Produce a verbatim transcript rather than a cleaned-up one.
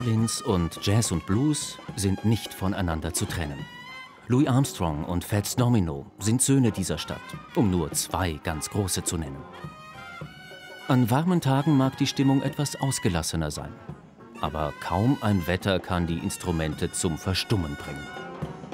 Linz und Jazz und Blues sind nicht voneinander zu trennen. Louis Armstrong und Fats Domino sind Söhne dieser Stadt, um nur zwei ganz große zu nennen. An warmen Tagen mag die Stimmung etwas ausgelassener sein. Aber kaum ein Wetter kann die Instrumente zum Verstummen bringen.